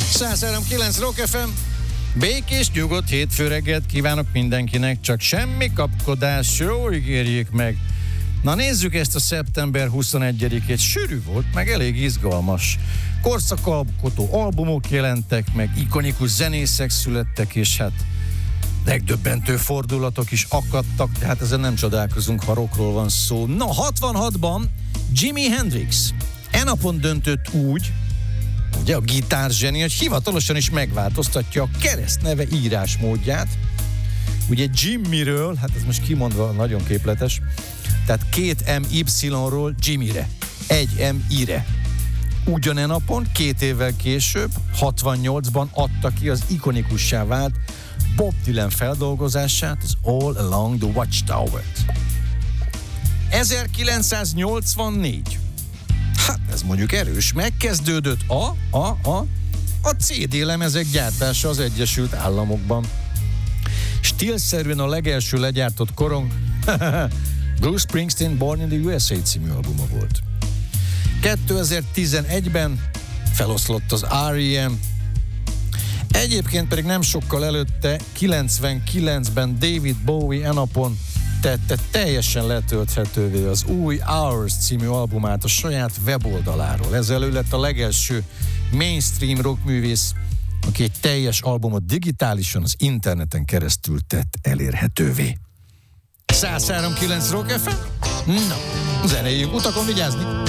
103.9 Rock FM. Békés, nyugodt hétfő reggelt kívánok mindenkinek, csak semmi kapkodás, jól ígérjék meg. Na nézzük ezt a szeptember 21-ét, sűrű volt, meg elég izgalmas. Korszakalkotó albumok jelentek, meg ikonikus zenészek születtek, és hát legdöbbentő fordulatok is akadtak, tehát ezen nem csodálkozunk, ha rockról van szó. Na, 66-ban Jimi Hendrix napon döntött úgy, ugye a gitárzseni, hogy hivatalosan is megváltoztatja a keresztneve írásmódját. Ugye Jimmyről, hát ez most kimondva nagyon képletes, tehát 2 MY-ról Jimmyre, 1 MI-re. Ugyanen napon, 2 évvel később, 68-ban adta ki az ikonikussá vált Bob Dylan feldolgozását, az All Along the Watchtower-t. 1984. Hát ez mondjuk erős. Megkezdődött a CD lemezek gyártása az Egyesült Államokban. Stílszerűen a legelső legyártott korong Bruce Springsteen Born in the USA című albuma volt. 2011-ben feloszlott az R.E.M. Egyébként pedig nem sokkal előtte, 99-ben David Bowie napon tette teljesen letölthetővé az új Hours című albumát a saját weboldaláról. Ezzel ő lett a legelső mainstream rockművész, aki egy teljes albumot digitálisan az interneten keresztül tett elérhetővé. 103.9 Rock FM? Na, zenéljünk, utakon vigyázni!